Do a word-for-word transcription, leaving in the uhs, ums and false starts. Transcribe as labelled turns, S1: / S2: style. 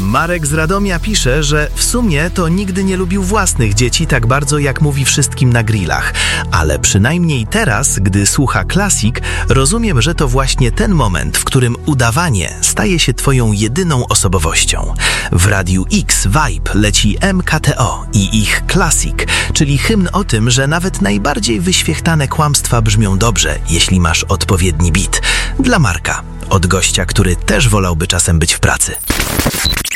S1: Marek z Radomia pisze, że w sumie to nigdy nie lubił własnych dzieci tak bardzo, jak mówi wszystkim na grillach. Ale przynajmniej teraz, gdy słucha Classic, rozumiem, że to właśnie ten moment, w którym udawanie staje się twoją jedyną osobowością. W Radiu X Vibe leci M K T O i ich Classic, czyli hymn o tym, że nawet najbardziej wyświechtane kłamstwa brzmią dobrze, jeśli masz odpowiedni beat. Dla Marka, od gościa, który też wolałby czasem być w pracy.